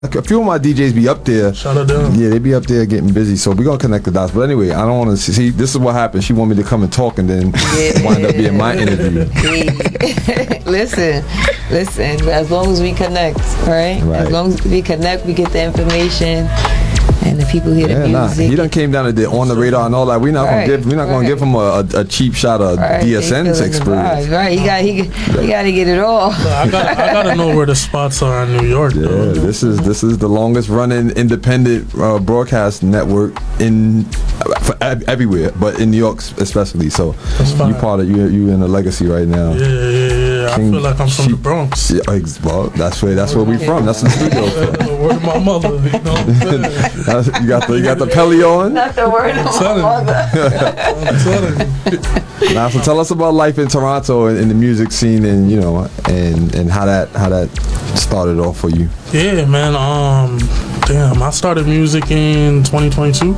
A few of my DJs be up there. Shout out to them. Yeah, they be up there getting busy. So we're gonna connect the dots. But anyway, I don't want to see. This is what happened. She want me to come and talk, and then wind up being my interview. Listen. As long as we connect, right? As long as we connect, we get the information. And the people hear the music. He done came down to the On the Radar and all that. We're not gonna give him a cheap shot of DSN's experience. Right, he got to get it all. I gotta know where the spots are in New York. Yeah, though. this is the longest running independent broadcast network everywhere, but in New York especially. So you part of you in a legacy right now. Yeah. I feel like I'm from the Bronx. Yeah, well, that's where we from. That's the studio. Word of my mother. You know what I'm saying? You got the Pelly on. Not the word of my mother. I'm telling you. Now, so tell us about life in Toronto and in the music scene, and and how that started off for you. Yeah, man. I started music in 2022.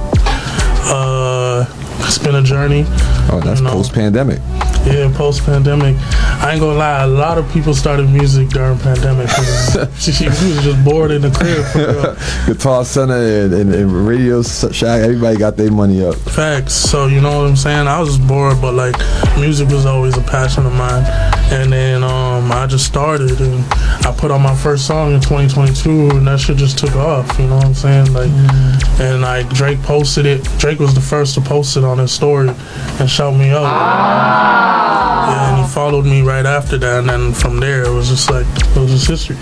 It's been a journey. Oh, that's post-pandemic. Yeah, post-pandemic. I ain't gonna lie, a lot of people started music during pandemic. She was just bored in the crib. For real. Guitar Center and Radio Shack, everybody got their money up. Facts. So, you know what I'm saying? I was just bored, but like, music was always a passion of mine. And then I just started, and I put on my first song in 2022, and that shit just took off. You know what I'm saying? Like, and like Drake posted it. Drake was the first to post it on his story and shout me out. Yeah, and he followed me right after that, and then from there it was just history.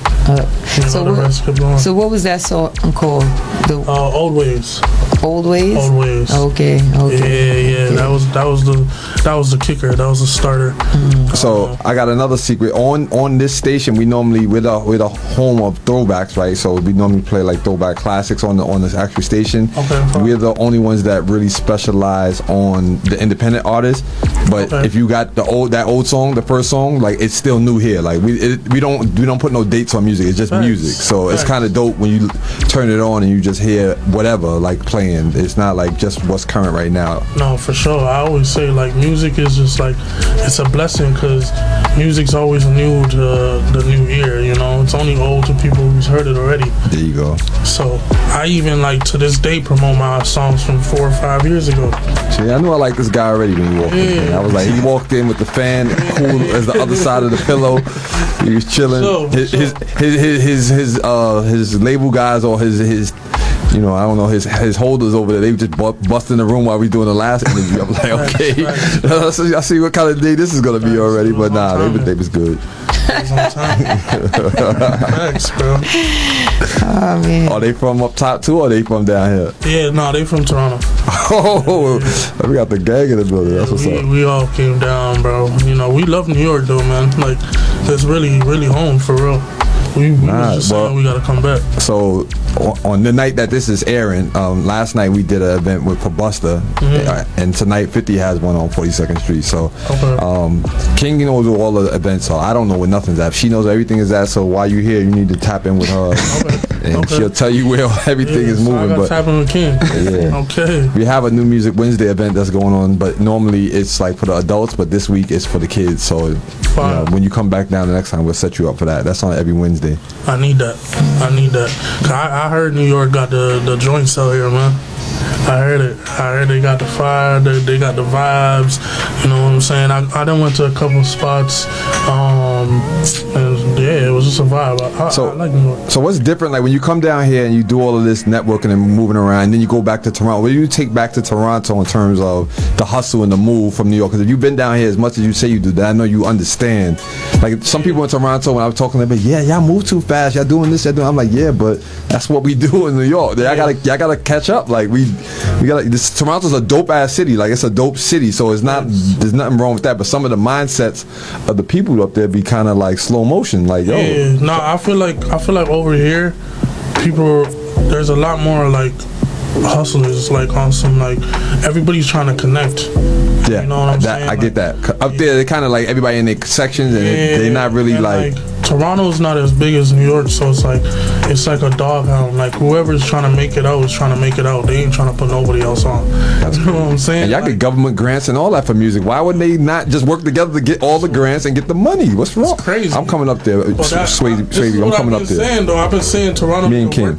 So what was that song called? Old Ways. Old Ways. Old Ways. Okay. Yeah. Okay. That was the kicker. That was the starter. So I got another secret. On this station, we're the home of throwbacks, right? So we normally play like throwback classics on this actual station. Okay. We're the only ones that really specialize on the independent artists. But if you got that old song, the first song, like it's still new here. Like we don't put no dates on music. It's just music. So it's kind of dope when you turn it on and you just hear whatever like playing. It's not like just what's current right now. No, for sure. I always say like music is just like it's a blessing because music's always new to the new ear. You know, it's only old to people who's heard it already. There you go. So I even like to this day promote my songs from 4 or 5 years ago. See, I knew I liked this guy already when he walked in. I was like, he walked in with the fan cool as the other side of the pillow. He was chilling. His label guys or his I don't know, his holders over there, they just bust in the room while we doing the last interview. I'm like, okay, I see what kind of day this is gonna be already, but nah, they was good. Thanks, bro. Oh man. Are they from up top too, or are they from down here? Yeah, no, they from Toronto. We got the gang in the building. That's what's up. We all came down, bro. You know, we love New York though, man. Like, it's really, really home for real. We was just saying we gotta come back. So on the night that this is airing, last night we did an event with Busta, and tonight 50 has one on 42nd Street. So King knows where all the events are. I don't know where nothing's at. She knows where everything is at. So while you're here, you need to tap in with her, and she'll tell you where everything is moving. So I gotta tap in with King. Okay. We have a New Music Wednesday event that's going on, but normally it's like for the adults, but this week it's for the kids. So when you come back down the next time, we'll set you up for that. That's on every Wednesday. I need that. Cause I heard New York got the joints out here, man. I heard they got the fire, they got the vibes. You know what I'm saying? I done went to a couple spots, and yeah, it was just a vibe. I like New York. So what's different, like when you come down here and you do all of this networking and moving around, and then you go back to Toronto? What do you take back to Toronto in terms of the hustle and the move from New York? Because if you've been down here as much as you say you do, that I know you understand. Like some people in Toronto, when I was talking to them, y'all move too fast, y'all doing this, y'all doing. I'm like, yeah, but that's what we do in New York. Y'all gotta catch up. Like we gotta. Toronto's a dope ass city. Like it's a dope city. So it's not. There's nothing wrong with that. But some of the mindsets of the people up there be kind of like slow motion. Like yo. Yeah. No, I feel like over here, people. There's a lot more like hustlers. It's like on some like everybody's trying to connect. Yeah, you know what I'm saying? I get that. Up there, they're kind of like everybody in their sections, and they're not really like Toronto's not as big as New York, so it's like a doghound. Like whoever's trying to make it out is trying to make it out. They ain't trying to put nobody else on. That's you know what I'm saying? And y'all get government grants and all that for music. Why would they not just work together to get all the grants and get the money? What's wrong? It's crazy. I'm coming up there, Swayze. I'm coming up there. Saying, though, I've been saying Toronto. Me and King.